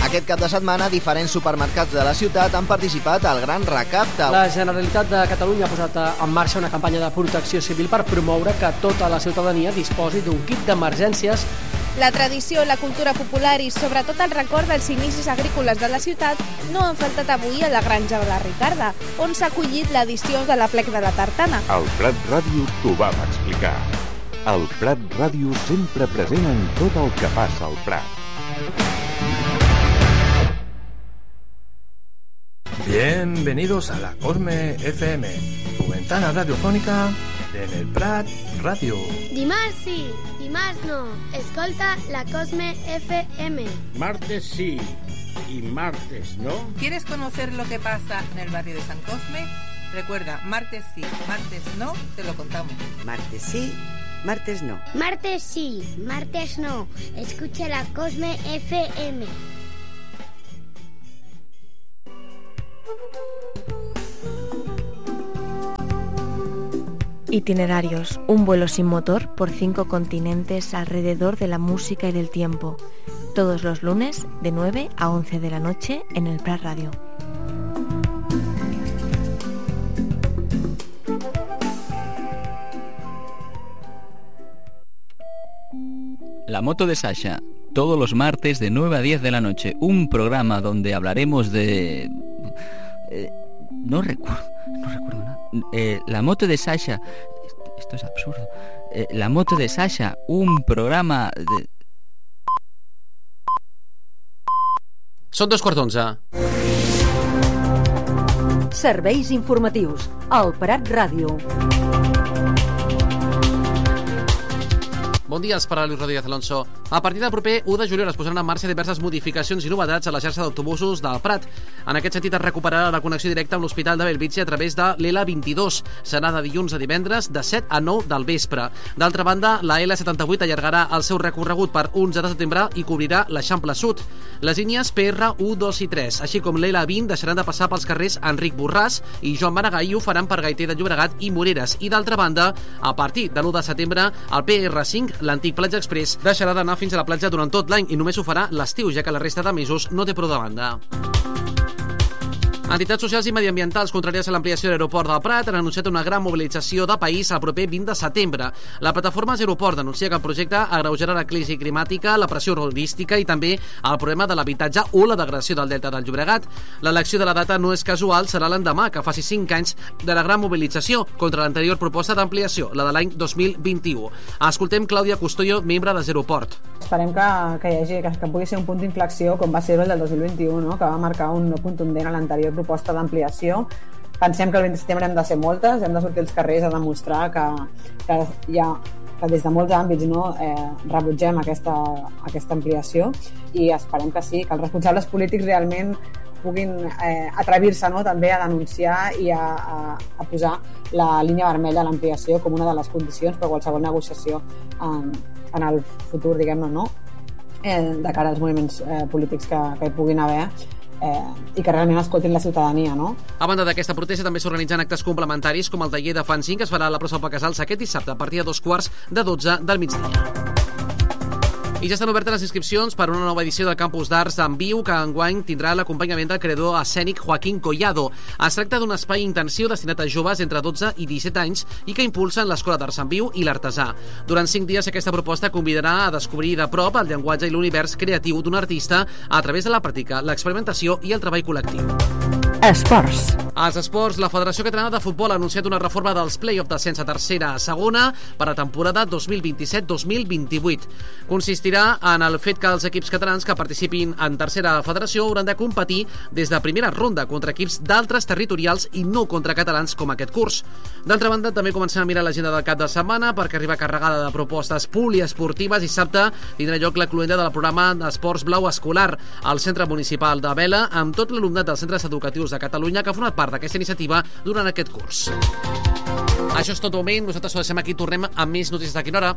Aquest cap de setmana, diferents supermercats de la ciutat han participat al Gran Recapte. La Generalitat de Catalunya ha posat en marxa una campanya de protecció civil per promoure que tota la ciutadania disposi d'un kit d'emergències. La tradició, la cultura popular i sobretot el record dels inicis agrícoles de la ciutat no han faltat avui a la Granja de la Ricarda, on s'ha acollit l'edició de l'Aplec de la Tartana. El Prat Ràdio t'ho vam explicar. El Prat Ràdio sempre present en tot el que passa al Prat. Bienvenidos a la Cosme FM, tu ventana radiofónica en el Prat Radio. Dimarts sí, dimarts no. Escolta la Cosme FM. Martes sí y martes no. ¿Quieres conocer lo que pasa en el barrio de San Cosme? Recuerda, martes sí, martes no, te lo contamos. Martes sí, martes no. Martes sí, martes no. Escucha la Cosme FM. Itinerarios, un vuelo sin motor por 5 continentes alrededor de la música y del tiempo. Todos los lunes de 9 a 11 de la noche en el Prat Radio. La moto de Sasha, todos los martes de 9 a 10 de la noche. Un programa donde hablaremos de... No recuerdo nada. La moto de Sasha... Esto es absurdo. La moto de Sasha, un programa de... Són 2:15. Serveis informatius. El Prat Ràdio. Bon dia, espera Luis Rodríguez Alonso. A partir del proper 1 de juliol es posaran en marxa diverses modificacions i novetats a la xarxa d'autobusos del Prat. En aquest sentit es recuperarà la connexió directa amb l'Hospital de Bellvitge a través de l'L22. Serà de dilluns a divendres de 7 a 9 del vespre. D'altra banda, la L78 allargarà el seu recorregut per 11 de setembre i cobrirà l'Eixample Sud. Les línies PR1, 2 i 3, així com l'L20, deixaran de passar pels carrers Enric Borràs i Joan Maragall i ho faran per Gaiter de Llobregat i Moreres. I d'altra banda, a partir de l'1 de setembre, el PR5, l'antic Platja Express, deixarà d'anar fins a la platja durant tot l'any i només ho farà l'estiu, ja que la resta de mesos no té prou de banda. Entitats socials i mediambientals contràries a l'ampliació de l'aeroport del Prat han anunciat una gran mobilització de país el proper 20 de setembre. La plataforma Zero Port denuncia que el projecte agreujarà la crisi climàtica, la pressió urbanística i també el problema de l'habitatge o la degradació del delta del Llobregat. L'elecció de la data no és casual, serà l'endemà que faci 5 anys de la gran mobilització contra l'anterior proposta d'ampliació, la de l'any 2021. Escoltem Clàudia Custoyo, membre de Zero Port. Esperem que pugui ser un punt d'inflexió com va ser el del 2021, no? Que va marcar un no contundent a l'anterior proposta d'ampliació. Pensem que el 20 de setembre hem de ser moltes, hem de sortir als carrers a demostrar que des de molts àmbits rebutgem aquesta ampliació i esperem que sí, que els responsables polítics realment puguin atrevir-se també a denunciar i a posar la línia vermella a l'ampliació com una de les condicions per qualsevol negociació en el futur, diguem-ne, de cara als moviments polítics que hi puguin haver i que realment escoltin la ciutadania, no? A banda d'aquesta protesta també s'organitzen actes complementaris com el taller de fencing que es farà a la plaça Pau Casals aquest dissabte a partir de 2:15 del migdia. I ja estan obertes les inscripcions per una nova edició del Campus d'Arts d'en Viu, que enguany tindrà l'acompanyament del creador escènic Joaquín Collado. Es tracta d'un espai intensiu destinat a joves entre 12 i 17 anys i que impulsen l'Escola d'Arts en Viu i l'Artesà. Durant 5 dies aquesta proposta convidarà a descobrir de prop el llenguatge i l'univers creatiu d'un artista a través de la pràctica, l'experimentació i el treball col·lectiu. Esports. Als esports, la Federació Catalana de Futbol ha anunciat una reforma dels play-off d'ascens a tercera a segona per a temporada 2027-2028. Consistirà en el fet que els equips catalans que participin en tercera federació hauran de competir des de primera ronda contra equips d'altres territorials i no contra catalans com aquest curs. D'altra banda, també comencem a mirar l'agenda del cap de setmana perquè arriba carregada de propostes poliesportives. Dissabte tindrà lloc la cloenda del programa d'Esports Blau Escolar al Centre Municipal de Vela amb tot l'alumnat dels centres educatius de Catalunya que ha format part d'aquesta iniciativa durant aquest curs. Això és tot de moment, nosaltres ho deixem aquí, tornem amb més notícies d'aquí una hora.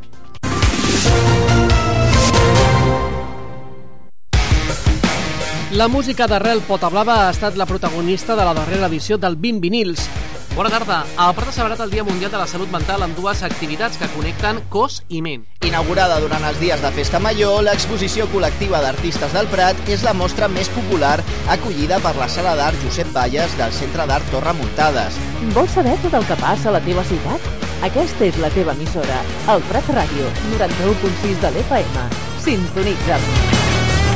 La música d'Arrel Potablava ha estat la protagonista de la darrera edició del 20 vinils. Bona tarda. El Prat ha celebrat el Dia Mundial de la Salut Mental amb dues activitats que connecten cos i ment. Inaugurada durant els dies de Festa Major, l'exposició col·lectiva d'artistes del Prat és la mostra més popular acollida per la Sala d'Art Josep Valles del Centre d'Art Torre Muntades. Vols saber tot el que passa a la teva ciutat? Aquesta és la teva emissora, el Prat Ràdio, 91.6 de l'FM. Sintonitza'm.